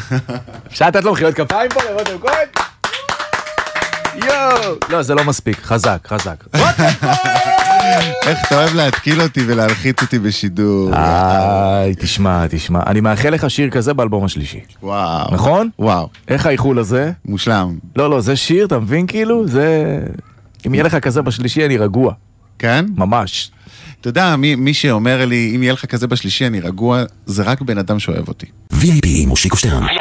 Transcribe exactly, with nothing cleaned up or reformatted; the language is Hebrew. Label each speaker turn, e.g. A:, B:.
A: אפשר לתת לו מחיאות כפיים פה לרותם כהן? יואו! לא, זה לא מספיק, חזק, חזק. רותם כהן!
B: איך אתה אוהב להתקיל אותי ולהלחיץ אותי בשידור.
A: איי, תשמע, תשמע. אני מאחל לך שיר כזה באלבום השלישי.
B: וואו.
A: נכון?
B: וואו.
A: איך האיחול הזה?
B: מושלם.
A: לא, לא, זה שיר, אתה מבין כאילו? זה... אם יהיה לך כזה בשלישי, אני רגוע.
B: כן?
A: ממש.
B: אתה יודע, מי, מי שאומר לי, אם יהיה לך כזה בשלישי, אני רגוע, זה רק בן אדם שאוהב אותי.
C: וי איי פי מושיקו שטרן.